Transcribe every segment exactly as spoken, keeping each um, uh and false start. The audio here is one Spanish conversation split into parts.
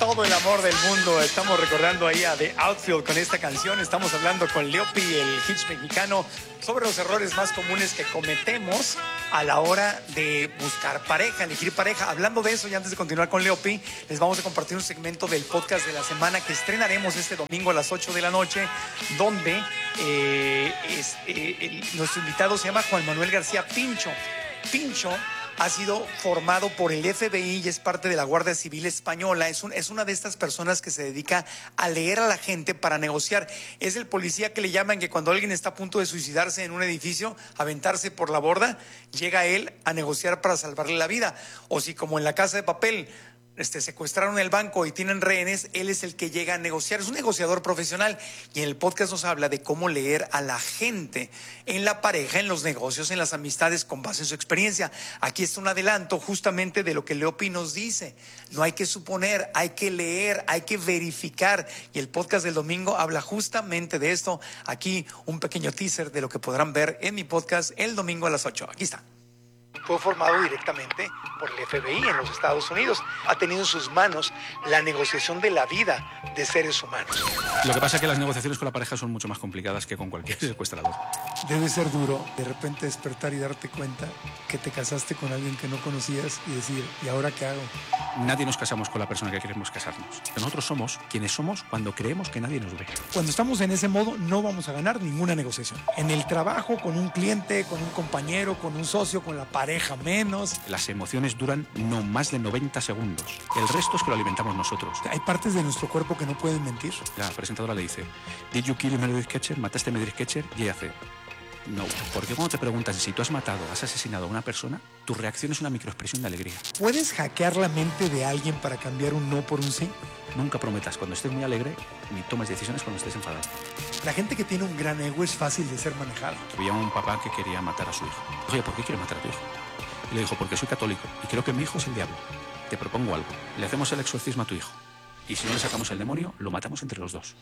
todo el amor del mundo. Estamos recordando ahí a The Outfield con esta canción. Estamos hablando con Leopi, el hitch mexicano, sobre los errores más comunes que cometemos a la hora de buscar pareja, elegir pareja. Hablando de eso, y antes de continuar con Leopi, les vamos a compartir un segmento del podcast de la semana que estrenaremos este domingo a las ocho de la noche, donde eh, es, eh, el, nuestro invitado se llama Juan Manuel García Pincho. Pincho ha sido formado por el F B I y es parte de la Guardia Civil Española. Es, un, es una de estas personas que se dedica a leer a la gente para negociar. Es el policía que le llaman que cuando alguien está a punto de suicidarse en un edificio, aventarse por la borda, llega él a negociar para salvarle la vida. O si como en La Casa de Papel, Este, secuestraron el banco y tienen rehenes, él es el que llega a negociar. Es un negociador profesional y en el podcast nos habla de cómo leer a la gente en la pareja, en los negocios, en las amistades con base en su experiencia. Aquí está un adelanto justamente de lo que Leopi nos dice. No hay que suponer, hay que leer, hay que verificar, y el podcast del domingo habla justamente de esto. Aquí un pequeño teaser de lo que podrán ver en mi podcast el domingo a las ocho. Aquí está. Fue formado directamente por el F B I en los Estados Unidos. Ha tenido en sus manos la negociación de la vida de seres humanos. Lo que pasa es que las negociaciones con la pareja son mucho más complicadas que con cualquier secuestrador. Debe ser duro de repente despertar y darte cuenta que te casaste con alguien que no conocías y decir, ¿y ahora qué hago? Nadie nos casamos con la persona que queremos casarnos. Nosotros somos quienes somos cuando creemos que nadie nos ve. Cuando estamos en ese modo no vamos a ganar ninguna negociación. En el trabajo, con un cliente, con un compañero, con un socio, con la pareja menos. Las emociones duran no más de noventa segundos. El resto es que lo alimentamos nosotros. Hay partes de nuestro cuerpo que no pueden mentir. La presentadora le dice, ¿Did you kill Meredith Ketcher? ¿Mataste a Meredith Ketcher? Y ella hace, no. Porque cuando te preguntan si tú has matado, has asesinado a una persona, tu reacción es una microexpresión de alegría. ¿Puedes hackear la mente de alguien para cambiar un no por un sí? Nunca prometas cuando estés muy alegre ni tomes decisiones cuando estés enfadado. La gente que tiene un gran ego es fácil de ser manejada. Había un papá que quería matar a su hijo. Oye, ¿por qué quieres matar a tu hijo? Y le dijo, porque soy católico y creo que mi hijo es el diablo. Te propongo algo. Le hacemos el exorcismo a tu hijo. Y si no le sacamos el demonio, lo matamos entre los dos.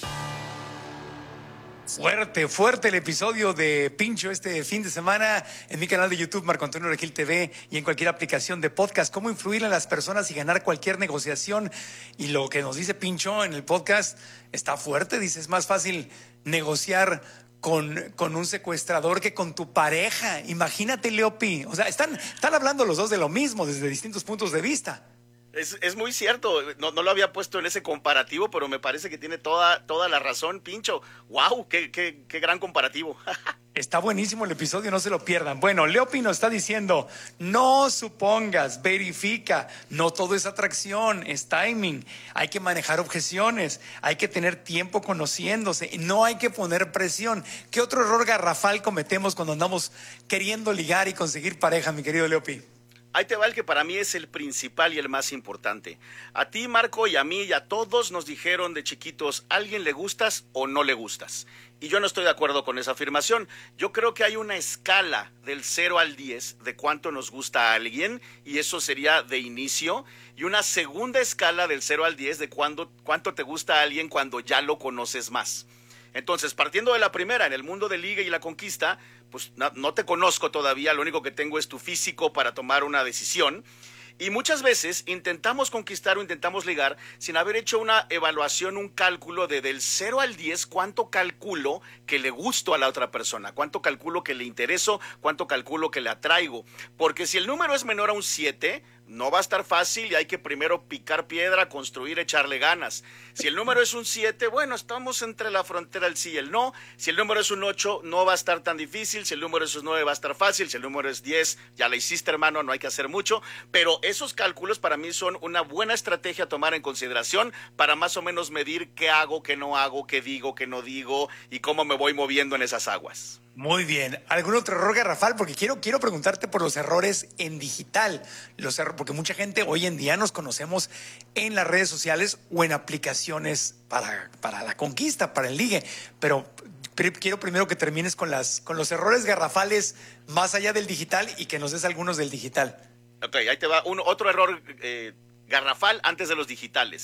Fuerte, fuerte el episodio de Pincho este fin de semana en mi canal de YouTube, Marco Antonio Regil T V, y en cualquier aplicación de podcast. Cómo influir en las personas y ganar cualquier negociación. Y lo que nos dice Pincho en el podcast está fuerte. Dice, es más fácil negociar con, con un secuestrador que con tu pareja. Imagínate, Leopi. O sea, están, están hablando los dos de lo mismo desde distintos puntos de vista. Es, es muy cierto, no, no lo había puesto en ese comparativo, pero me parece que tiene toda, toda la razón, Pincho. ¡Wow! ¡Qué, qué, qué gran comparativo! Está buenísimo el episodio, no se lo pierdan. Bueno, Leopi nos está diciendo, no supongas, verifica, no todo es atracción, es timing. Hay que manejar objeciones, hay que tener tiempo conociéndose, no hay que poner presión. ¿Qué otro error garrafal cometemos cuando andamos queriendo ligar y conseguir pareja, mi querido Leopi? Ahí te va el que para mí es el principal y el más importante. A ti, Marco, y a mí y a todos nos dijeron de chiquitos, ¿a alguien le gustas o no le gustas? Y yo no estoy de acuerdo con esa afirmación. Yo creo que hay una escala del cero al diez de cuánto nos gusta a alguien, y eso sería de inicio, y una segunda escala del cero al diez de cuándo, cuánto te gusta a alguien cuando ya lo conoces más. Entonces, partiendo de la primera, en el mundo de liga y la conquista, pues no, no te conozco todavía, lo único que tengo es tu físico para tomar una decisión. Y muchas veces intentamos conquistar o intentamos ligar sin haber hecho una evaluación, un cálculo de del cero al diez, cuánto calculo que le gusto a la otra persona, cuánto calculo que le intereso, cuánto calculo que le atraigo. Porque si el número es menor a un siete, no va a estar fácil y hay que primero picar piedra, construir, echarle ganas. Si el número es un siete, bueno, estamos entre la frontera del sí y el no. Si el número es un ocho, no va a estar tan difícil. Si el número es un nueve, va a estar fácil. Si el número es diez, ya la hiciste, hermano, no hay que hacer mucho. Pero esos cálculos para mí son una buena estrategia a tomar en consideración para más o menos medir qué hago, qué no hago, qué digo, qué no digo y cómo me voy moviendo en esas aguas. Muy bien. ¿Algún otro error garrafal? Porque quiero, quiero preguntarte por los errores en digital. Los errores, porque mucha gente hoy en día nos conocemos en las redes sociales o en aplicaciones para, para la conquista, para el ligue. Pero pr- quiero primero que termines con, las, con los errores garrafales más allá del digital y que nos des algunos del digital. Ok, ahí te va un, otro error eh, garrafal antes de los digitales.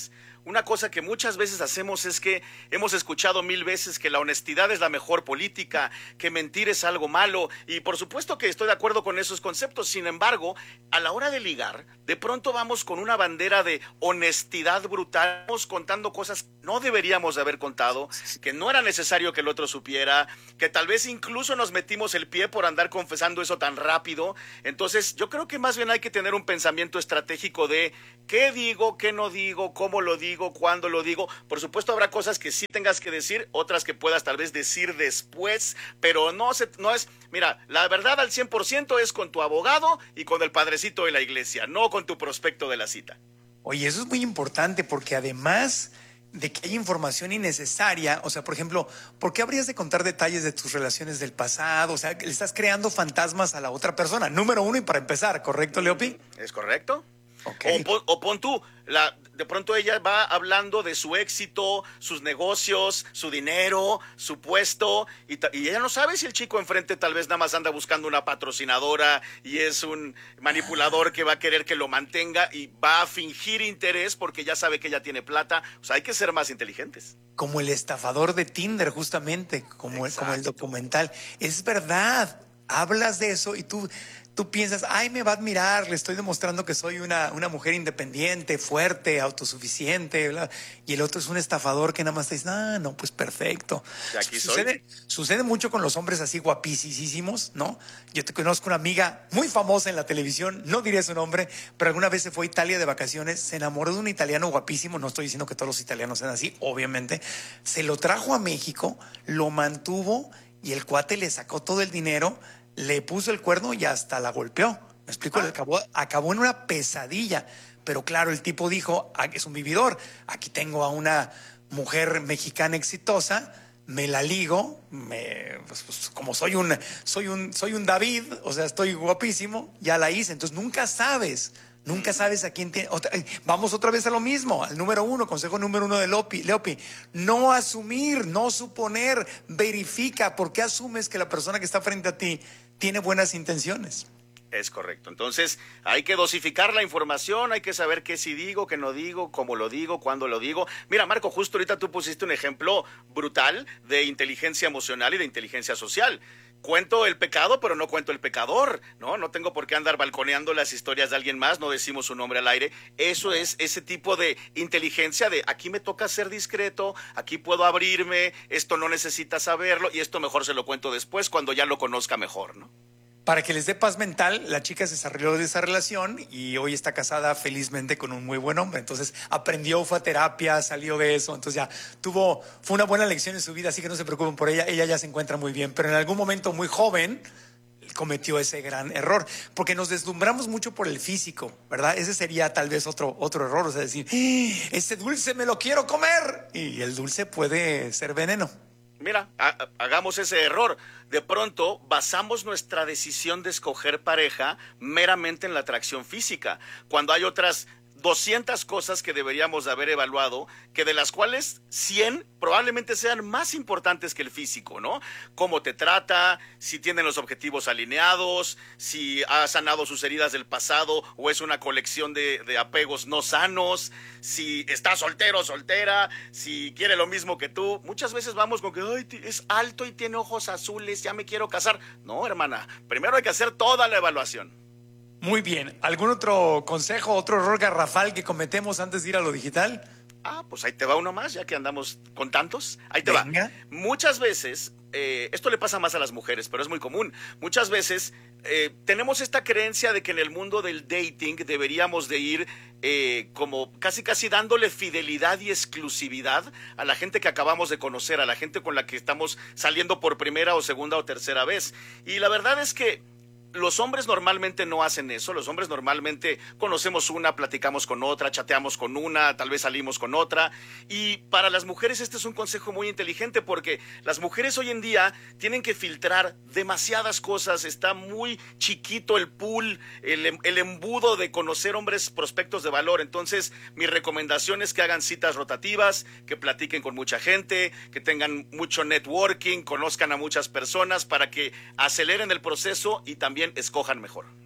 una cosa que muchas veces hacemos es que hemos escuchado mil veces que la honestidad es la mejor política, que mentir es algo malo, y por supuesto que estoy de acuerdo con esos conceptos. Sin embargo, a la hora de ligar, de pronto vamos con una bandera de honestidad brutal, vamos contando cosas que no deberíamos de haber contado, que no era necesario que el otro supiera, que tal vez incluso nos metimos el pie por andar confesando eso tan rápido. Entonces, yo creo que más bien hay que tener un pensamiento estratégico de qué digo, qué no digo, cómo lo digo, cuándo lo digo. Por supuesto, habrá cosas que sí tengas que decir, otras que puedas tal vez decir después, pero no, se, no es, mira, la verdad al cien por ciento es con tu abogado y con el padrecito de la iglesia, no con tu prospecto de la cita. Oye, eso es muy importante porque además de que hay información innecesaria, o sea, por ejemplo, ¿por qué habrías de contar detalles de tus relaciones del pasado? O sea, le estás creando fantasmas a la otra persona, número uno y para empezar, ¿correcto, Leopi? ¿Es correcto? Okay. O, pon, o pon tú, la, de pronto ella va hablando de su éxito, sus negocios, su dinero, su puesto, y, y ella no sabe si el chico enfrente tal vez nada más anda buscando una patrocinadora y es un manipulador que va a querer que lo mantenga y va a fingir interés porque ya sabe que ella tiene plata. O sea, hay que ser más inteligentes. Como el estafador de Tinder, justamente, como el, como el documental. Es verdad, hablas de eso y tú... Tú piensas, ay, me va a admirar, le estoy demostrando que soy una, una mujer independiente, fuerte, autosuficiente, bla. Y el otro es un estafador que nada más te dice, ah, no, pues perfecto. Y aquí sucede, soy. Sucede mucho con los hombres así guapísimos, ¿no? Yo te conozco una amiga muy famosa en la televisión, no diré su nombre, pero alguna vez se fue a Italia de vacaciones, se enamoró de un italiano guapísimo, no estoy diciendo que todos los italianos sean así, obviamente, se lo trajo a México, lo mantuvo y el cuate le sacó todo el dinero, le puso el cuerno y hasta la golpeó. Me explico, ah. acabó, acabó en una pesadilla. Pero claro, el tipo dijo, ah, es un vividor. Aquí tengo a una mujer mexicana exitosa, me la ligo, me, pues, pues, como soy un, soy un, soy un David, o sea, estoy guapísimo, ya la hice. Entonces nunca sabes. Nunca sabes a quién tiene. Otra, vamos otra vez a lo mismo, al número uno, consejo número uno de Leopi. Leopi, no asumir, no suponer, verifica. ¿Por qué asumes que la persona que está frente a ti tiene buenas intenciones? Es correcto. Entonces, hay que dosificar la información, hay que saber qué sí digo, qué no digo, cómo lo digo, cuándo lo digo. Mira, Marco, justo ahorita tú pusiste un ejemplo brutal de inteligencia emocional y de inteligencia social. Cuento el pecado, pero no cuento el pecador, ¿no? No tengo por qué andar balconeando las historias de alguien más, no decimos su nombre al aire. Eso es ese tipo de inteligencia de aquí me toca ser discreto, aquí puedo abrirme, esto no necesita saberlo y esto mejor se lo cuento después cuando ya lo conozca mejor, ¿no? Para que les dé paz mental, la chica se salió de esa relación y hoy está casada felizmente con un muy buen hombre. Entonces aprendió, fue a terapia, salió de eso. Entonces ya tuvo, fue una buena lección en su vida, así que no se preocupen por ella. Ella ya se encuentra muy bien, pero en algún momento muy joven cometió ese gran error, porque nos deslumbramos mucho por el físico, ¿verdad? Ese sería tal vez otro, otro error, o sea, decir, ¡eh, ese dulce me lo quiero comer! Y el dulce puede ser veneno. Mira, ha, hagamos ese error. De pronto basamos nuestra decisión de escoger pareja meramente en la atracción física, cuando hay otras doscientas cosas que deberíamos de haber evaluado, que de las cuales cien probablemente sean más importantes que el físico, ¿no? Cómo te trata, si tienen los objetivos alineados, si ha sanado sus heridas del pasado o es una colección de, de apegos no sanos, si está soltero o soltera, si quiere lo mismo que tú. Muchas veces vamos con que ay, es alto y tiene ojos azules, ya me quiero casar. No, hermana, primero hay que hacer toda la evaluación. Muy bien. ¿Algún otro consejo, otro error garrafal que cometemos antes de ir a lo digital? Ah, pues ahí te va uno más, ya que andamos con tantos. Ahí te Venga. va. Muchas veces, eh, esto le pasa más a las mujeres, pero es muy común. Muchas veces eh, tenemos esta creencia de que en el mundo del dating deberíamos de ir eh, como casi casi dándole fidelidad y exclusividad a la gente que acabamos de conocer, a la gente con la que estamos saliendo por primera o segunda o tercera vez. Y la verdad es que los hombres normalmente no hacen eso. Los hombres normalmente conocemos una, platicamos con otra, chateamos con una, tal vez salimos con otra. Y para las mujeres este es un consejo muy inteligente porque las mujeres hoy en día tienen que filtrar demasiadas cosas. Está muy chiquito el pool, el, el embudo de conocer hombres prospectos de valor. Entonces, mi recomendación es que hagan citas rotativas, que platiquen con mucha gente, que tengan mucho networking, conozcan a muchas personas para que aceleren el proceso y también escojan mejor.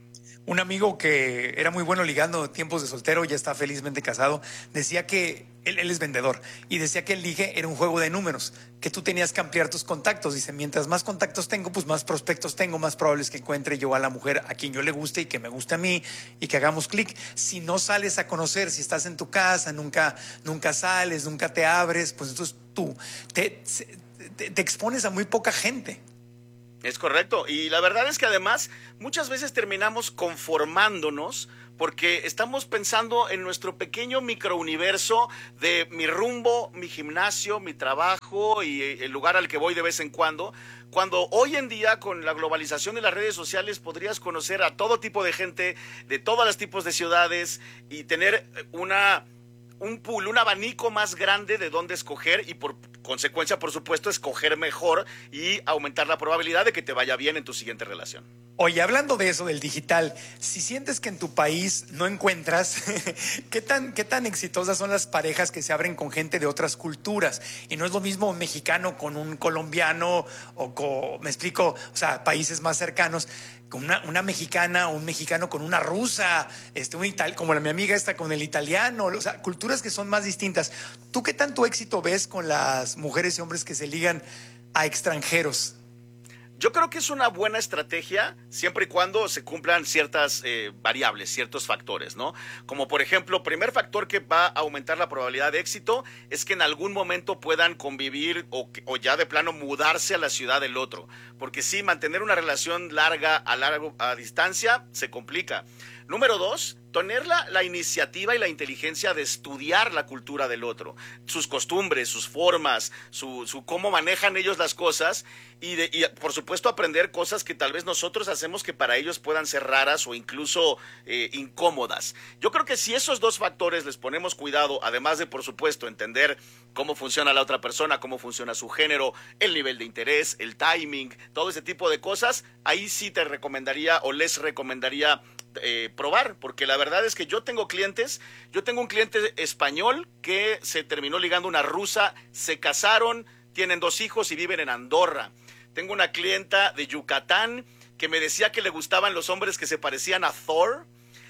Un amigo que era muy bueno ligando tiempos de soltero, ya está felizmente casado, decía que él, él es vendedor y decía que el ligue era un juego de números, que tú tenías que ampliar tus contactos. Dice, mientras más contactos tengo, pues más prospectos tengo, más probable es que encuentre yo a la mujer a quien yo le guste y que me guste a mí y que hagamos clic. Si no sales a conocer, si estás en tu casa, nunca, nunca sales, nunca te abres, pues entonces tú te, te, te expones a muy poca gente. Es correcto, y la verdad es que además muchas veces terminamos conformándonos porque estamos pensando en nuestro pequeño microuniverso de mi rumbo, mi gimnasio, mi trabajo y el lugar al que voy de vez en cuando, cuando hoy en día con la globalización de las redes sociales podrías conocer a todo tipo de gente, de todos los tipos de ciudades y tener una... un pool, un abanico más grande de dónde escoger y por consecuencia, por supuesto, escoger mejor y aumentar la probabilidad de que te vaya bien en tu siguiente relación. Oye, hablando de eso, del digital, si sientes que en tu país no encuentras, ¿qué tan, qué tan exitosas son las parejas que se abren con gente de otras culturas? Y no es lo mismo un mexicano con un colombiano o con, me explico, o sea, países más cercanos, con una, una mexicana o un mexicano con una rusa, este, un ital, como la, mi amiga esta con el italiano, o sea, culturas que son más distintas. ¿Tú qué tanto éxito ves con las mujeres y hombres que se ligan a extranjeros? Yo creo que es una buena estrategia siempre y cuando se cumplan ciertas eh, variables, ciertos factores, ¿no? Como por ejemplo, primer factor que va a aumentar la probabilidad de éxito es que en algún momento puedan convivir o, o ya de plano mudarse a la ciudad del otro. Porque sí, mantener una relación larga a, largo, a distancia se complica. Número dos, tener la, la iniciativa y la inteligencia de estudiar la cultura del otro, sus costumbres, sus formas, su, su cómo manejan ellos las cosas y, de, y por supuesto aprender cosas que tal vez nosotros hacemos que para ellos puedan ser raras o incluso eh, incómodas. Yo creo que si esos dos factores les ponemos cuidado, además de por supuesto entender cómo funciona la otra persona, cómo funciona su género, el nivel de interés, el timing, todo ese tipo de cosas, ahí sí te recomendaría o les recomendaría Eh, probar, porque la verdad es que yo tengo clientes, yo tengo un cliente español que se terminó ligando una rusa, se casaron, tienen dos hijos y viven en Andorra. Tengo una clienta de Yucatán que me decía que le gustaban los hombres que se parecían a Thor,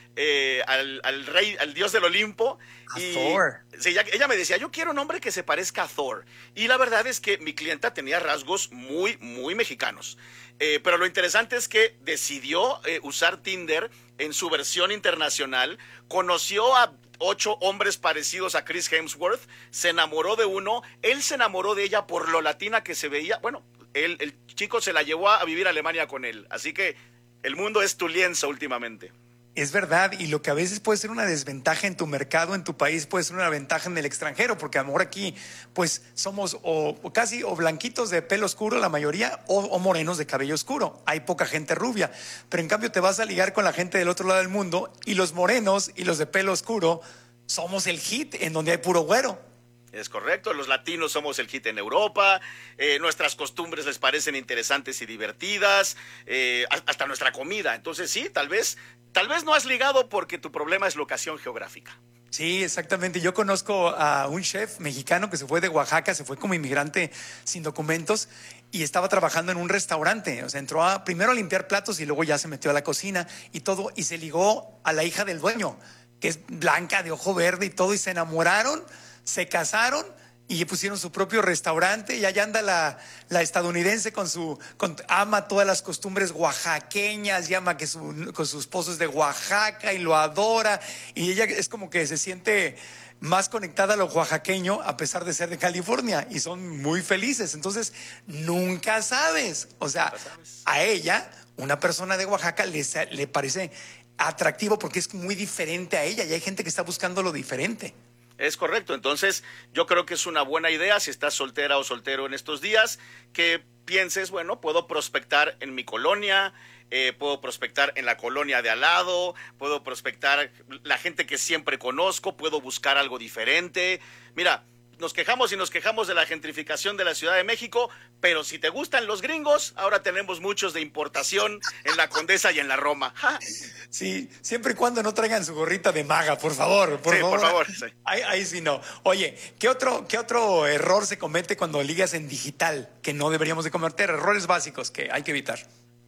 eh, al, al rey, al dios del Olimpo. A y, Thor. Sí, ella, ella me decía, yo quiero un hombre que se parezca a Thor. Y la verdad es que mi clienta tenía rasgos muy, muy mexicanos. Eh, pero lo interesante es que decidió eh, usar Tinder en su versión internacional, conoció a ocho hombres parecidos a Chris Hemsworth, se enamoró de uno, él se enamoró de ella por lo latina que se veía, bueno, él, el chico se la llevó a vivir a Alemania con él, así que el mundo es tu lienzo últimamente. Es verdad, y lo que a veces puede ser una desventaja en tu mercado, en tu país, puede ser una ventaja en el extranjero, porque a lo mejor aquí, pues, somos o, o casi o blanquitos de pelo oscuro la mayoría, o, o morenos de cabello oscuro. Hay poca gente rubia, pero en cambio te vas a ligar con la gente del otro lado del mundo, y los morenos y los de pelo oscuro somos el hit en donde hay puro güero. Es correcto, los latinos somos el hit en Europa, eh, nuestras costumbres les parecen interesantes y divertidas, eh, hasta nuestra comida. Entonces sí, tal vez, tal vez no has ligado porque tu problema es locación geográfica. Sí, exactamente. Yo conozco a un chef mexicano que se fue de Oaxaca, se fue como inmigrante sin documentos y estaba trabajando en un restaurante. O sea, entró a, primero a limpiar platos y luego ya se metió a la cocina y todo, y se ligó a la hija del dueño, que es blanca, de ojo verde y todo, y se enamoraron. Se casaron y pusieron su propio restaurante y allá anda la, la estadounidense con su, con, ama todas las costumbres oaxaqueñas, y ama que su, con sus esposos de Oaxaca y lo adora, y ella es como que se siente más conectada a lo oaxaqueño a pesar de ser de California y son muy felices. Entonces nunca sabes, o sea, a ella, una persona de Oaxaca le, le parece atractivo porque es muy diferente a ella y hay gente que está buscando lo diferente. Es correcto, entonces yo creo que es una buena idea si estás soltera o soltero en estos días, que pienses, bueno, puedo prospectar en mi colonia, eh, puedo prospectar en la colonia de al lado, puedo prospectar la gente que siempre conozco, puedo buscar algo diferente. Mira, nos quejamos y nos quejamos de la gentrificación de la Ciudad de México, pero si te gustan los gringos, ahora tenemos muchos de importación en la Condesa y en la Roma. ¡Ja! Sí, siempre y cuando no traigan su gorrita de maga, por favor, por sí, favor. por favor. Sí. Ahí, ahí sí no. Oye, ¿qué otro, ¿qué otro error se comete cuando ligas en digital que no deberíamos de cometer? Errores básicos que hay que evitar.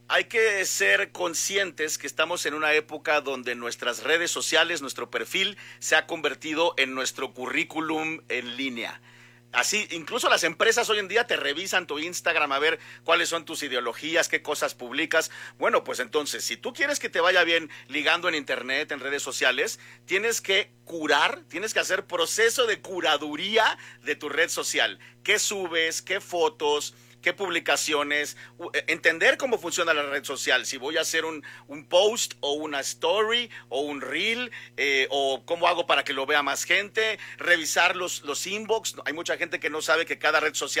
hay que ser conscientes que estamos en una época donde nuestras redes sociales, nuestro perfil, se ha convertido en nuestro currículum en línea. Así, incluso las empresas hoy en día te revisan tu Instagram a ver cuáles son tus ideologías, qué cosas publicas. Bueno, pues entonces, si tú quieres que te vaya bien ligando en internet, en redes sociales, tienes que curar, tienes que hacer proceso de curaduría de tu red social. ¿Qué subes? ¿Qué fotos? ¿Qué publicaciones? Entender cómo funciona la red social. Si voy a hacer un, un post o una story o un reel, eh, o cómo hago para que lo vea más gente. Revisar los, los inbox. Hay mucha gente que no sabe que cada red social